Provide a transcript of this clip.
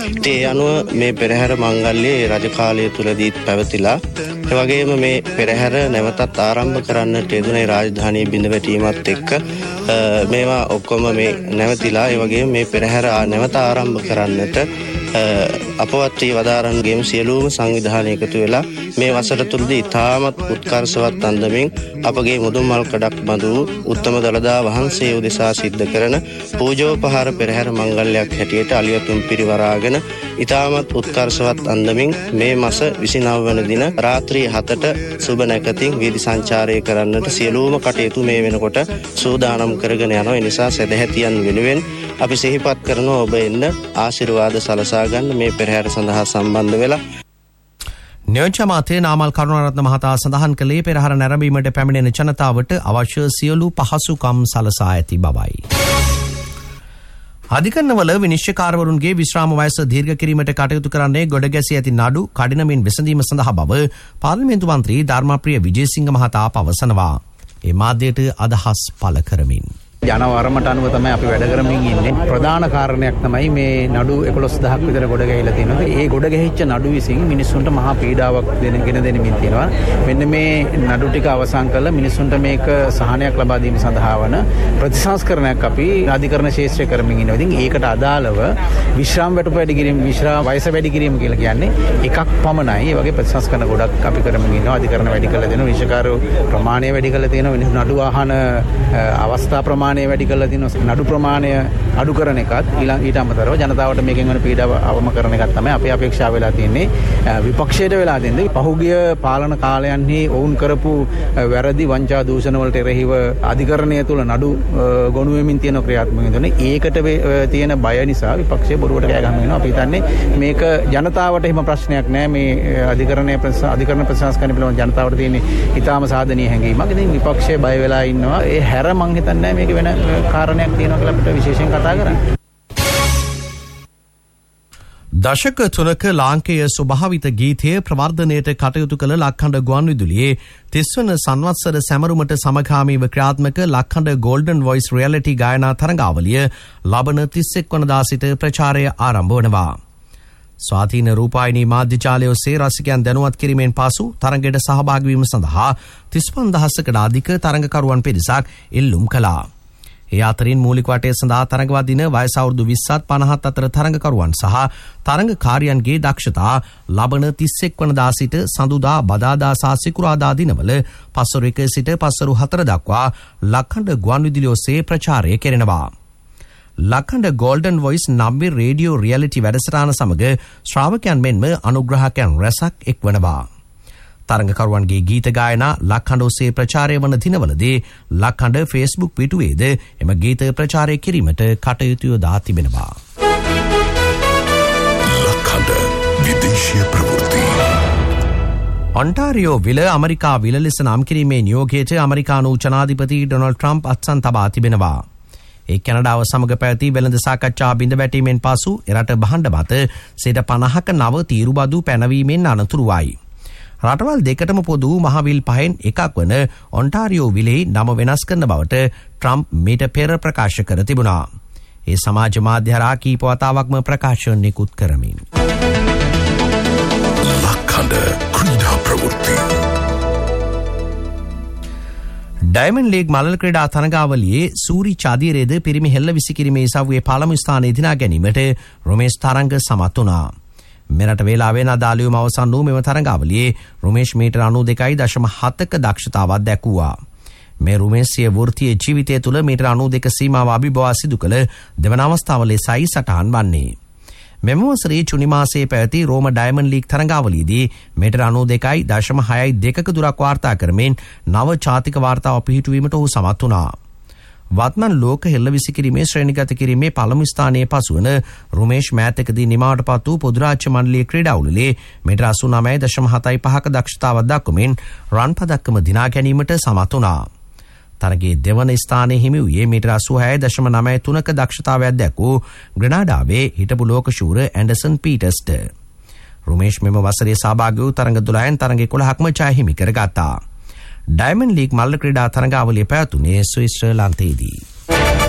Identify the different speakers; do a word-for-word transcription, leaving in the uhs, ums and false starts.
Speaker 1: ඒ අනුව මේ පෙරහැර මංගල්‍යයේ රජ කාලය තුලදී පැවතිලා ඒ වගේම මේ පෙරහැර නැවතත් ආරම්භ කරන්නට යෙදුනේ රාජධානියේ බිඳ වැටීමත් එක්ක මේවා ඔක්කොම මේ නැවතිලා ඒ වගේම මේ පෙරහැර නැවත ආරම්භ කරන්නට අපවත් වී වදාරන්ගේම සියලුම සංවිධාන එකතු වෙලා මේ වසර තුලදී ඉතාමත් උත්කර්ෂවත් අන්දමින් අපගේ මුදුන්මල් කඩක් බඳු උත්තම දළදා වහන්සේ උදෙසා සිද්ධ කරන පූජෝපහාර පෙරහැර මංගල්‍යයක් හැටියට අලියතුන් පිරිවරාගෙන ඉතාමත් උත්කර්ෂවත් අන්දමින් මේ මාස විසිනව වන දින රාත්‍රී හතට සුබ නැකතින් වීදි සංචාරය කරන්නට සියලුම කටයුතු මේ වෙනකොට සූදානම් කරගෙන යනවා. ඒ නිසා සදැහැතියන් වෙනුවෙන් අපි සිහිපත් කරනවා ඔබ එන්න ආශිර්වාද සලසා ගන්න මේ පෙරහැර සඳහා සම්බන්ධ වෙලා.
Speaker 2: නියෝජ්‍ය අමාත්‍ය නාමල් කරුණාරත්න මහතා සඳහන් කළේ පෙරහැර නැරඹීමට පැමිණෙන ජනතාවට අවශ්‍ය සියලු පහසුකම් සලසා ඇති බවයි. අධිකරණවල විනිශ්චයකාරවරුන්ගේ විශ්‍රාම වයස දීර්ඝ කිරීමට කටයුතු කරන්නේ ගොඩ ගැසී ඇති නඩු කඩිනමින් විසඳීම සඳහා බව පාර්ලිමේන්තු මන්ත්‍රී ධර්මප්‍රිය විජේසිංහ මහතා පවසනවා. ඒ මාධ්‍යයට අදහස් පළ කරමින්
Speaker 3: ජනවරමට අනුව තමයි අපි වැඩ කරමින් ඉන්නේ. ප්‍රධාන කාරණයක් තමයි මේ නඩු එකොළොස් දහසක් විතර ගොඩ ගැහිලා තියෙනවා. ඒ ගොඩ ගැහිච්ච නඩු විසින් මිනිස්සුන්ට මහා පීඩාවක් දෙනගෙන දෙනමින් තියෙනවා. මෙන්න මේ නඩු ටික අවසන් කරලා මිනිස්සුන්ට මේක සහනයක් ලබා දීම සඳහා වන ප්‍රතිසංස්කරණයක් අපි අධිකරණ ශාස්ත්‍රය කරමින් ඉන්නවා. ඉතින් ඒකට අදාළව විශ්‍රාම වැටුප වැඩි කිරීම, විශ්‍රාම වයස වැඩි කිරීම කියලා කියන්නේ එකක් පමණයි. ඒ වගේ ප්‍රතිසංස්කරණ ගොඩක් අපි කරමින් ඉන්නවා. අධිකරණ වැඩි කරලා දෙනවා. විශේෂකාරෝ ප්‍රමාණය වැඩි කරලා තියෙනවා. නඩු ආහන අවස්ථා ප්‍රමාණය වැඩි කරලා තියෙනවා. නඩු ප්‍රමාණය අඩු කරන එකත් ඊට අමතරව ජනතාවට මේකෙන් වන පීඩාව අවම කරන එකත් තමයි අපේ අපේක්ෂාව වෙලා තියෙන්නේ. විපක්ෂයට වෙලා දෙන්නේ පහුගිය පාලන කාලයන්හි ඔවුන් කරපු වැරදි වංචා දූෂණ වලට එරෙහිව අධිකරණය තුල නඩු ගොනු වෙමින් තියෙන ක්‍රියාත්මක වෙනවා. ඒකට තියෙන බය නිසා විපක්ෂය බොරුවට කෑ ගහගෙන ඉනවා. අපි හිතන්නේ මේක ජනතාවට එහෙම ප්‍රශ්නයක් නෑ. මේ අධිකරණය අධිකරණ ප්‍රශාසකයන් පිළිබඳ ජනතාවට තියෙන ඉතාම සාධනීය හැඟීමක්. ඉතින් විපක්ෂය බය වෙලා ඉන්නවා. ඒ හැර මං හිතන්නේ මේක වෙන කාරණයක් තියෙනවා කියලා අපිට විශේෂයෙන් කතා කරන්න.
Speaker 2: දශක තුනක ලාංකේය ස්වභාවිත ගීතය ප්‍රවර්ධනයට කටයුතු කළ ලක්හඬ ගුවන්විදුලියේ තිස් වන සංවත්සර සැමරුමට සමගාමීව ක්‍රියාත්මක ලක්හඬ ගෝල්ඩන් වොයිස් රියැලිටි ගායනා තරඟාවලිය ලබන තිස් එක් වනදා සිට ප්‍රචාරය ආරම්භ වනවා. ස්වාධීන රූපවාහිනී මාධ්‍ය ජාලය ඔස්සේ රසිකයන් දැනුවත් කිරීමෙන් පසු තරඟයට සහභාගී වීම සඳහා තිස් පන්දහසකට අධික තරඟකරුවන් පිරිසක් එල්ලුම් කළා. ඒ අතරින් මූලික වටය සඳහා තරඟවදින වයස අවුරුදු විස්සත් පනහත් අතර තරඟකරුවන් සහ තරඟකාරියන්ගේ දක්ෂතා ලබන තිස් එක් වනදා සිට සඳුදා බදාදා සහ සිකුරාදා දිනවල පස්වරු එක සිට පස්වරු හතර දක්වා ලක්හඬ ගුවන්විදුලිය ඔස්සේ ප්‍රචාරය කෙරෙනවා. ලක්හඬ ගෝල්ඩන් වොයිස් නම්බි රේඩියෝ රියැලිටි වැඩසටහන සමග ශ්‍රාවකයන් මෙන්ම අනුග්‍රහකයන් රැසක් එක්වනවා. තරඟකරුවන්ගේ ගීත ගායනා ලක්හඬ ඔස්සේ ප්‍රචාරය වන දිනවලදී ලක්හඬ ෆේස්බුක් පිටුවේද එම ගීත ප්‍රචාරය කිරීමට කටයුතු යොදා තිබෙනවා.
Speaker 4: ලක්හඬ විදේශීය ප්‍රවෘත්ති.
Speaker 2: ඔන්ටාරියෝ විල අමරිකා විල ලෙස නම් කිරීමේ නියෝගයට අමරිකානු ජනාධිපති ඩොනල්ඩ් ට්‍රම්ප් අත්සන් තබා තිබෙනවා. ඒ කැනඩාව සමග පැවති වෙළඳ සාකච්ඡා බිඳ වැටීමෙන් පසු එරට භාණ්ඩ මත සිට පනහක නව තීරුබදු පැනවීමෙන් අනතුරුවයි. රටවල් දෙකටම පොදු මහවිල් පහෙන් එකක් වන ඔන්ටාරියෝ විලේ නම වෙනස් කරන බවට ට්‍රම්ප් මීට පෙර ප්‍රකාශ කර තිබුණා. ඒ සමාජ මාධ්‍ය හරහා කීප වතාවක්ම ප්‍රකාශන නිකුත් කරමින්.
Speaker 4: ලක්හඬ ක්‍රීඩා ප්‍රවෘත්ති.
Speaker 2: ඩයමන්ඩ් ලීග් මල්ල ක්‍රීඩා තරඟාවලියේ සූරි චාදීරේද පිරිමි හෙල්ල විසිකිරීමේ ඉසව්වේ පළමු ස්ථානය දිනා ගැනීමට රොමේෂ් තරංග සමත් වුණා. මෙරට වේලාවෙන් අදාළවම අවසන් වූ මෙම තරඟාවලියේ රුමේෂ් මීටර අනූ දෙකයි දශම හතක දක්ෂතාවක් දැක්වුවා. මේ රුමේෂ් සිය වෘත්තීය ජීවිතය තුළ මීටර අනූ දෙක සීමාව අභිබවා සිදු කළ දෙවන අවස්ථාව ලෙසයි සටහන් වන්නේ. මෙම වසරේ ජුනි මාසයේ පැවති රෝම ඩයමන්ඩ් ලීග් තරඟාවලියේදී මීටර අනූ දෙකයි දශම හයයි දෙකක දුරක් වාර්තා කරමින් නව ජාතික වාර්තාව පිහිටුවීමට ඔහු සමත් වුණා. වත්මන් ලෝක හෙල්ල විසිකිරීමේ ශ්‍රේණිගත කිරීමේ පළමු ස්ථානයේ පසුවන රුමේෂ් මෑතකදී නිමාවට පත් වූ පොදු රාජ්‍ය මණ්ඩලයේ ක්‍රීඩා උළෙලේ මීටර අසූ නවයි දශම හතයි පහක දක්ෂතාවක් දක්වමින් රන් පදක්කම දිනා ගැනීමට සමත් වුණා. තරගයේ දෙවන ස්ථානයේ හිමි වූයේ මීටර අසූ හයයි දශම නවය තුනක දක්ෂතාවයක් දැක්වූ ග්‍රෙනාඩාවේ හිටපු ලෝක ශූර ඇන්ඩර්සන් පීටර්ස්ට. රුමේෂ් මෙම වසරේ සහභාගී වූ තරඟ දොළහෙන් තරඟ එකොළහක්ම ජය හිමි කරගත්තා. ඩයමන්ඩ් ලීග් මල්ල ක්‍රීඩා තරඟාවලිය පැවතුනේ ස්විට්සර්ලන්තයේදී.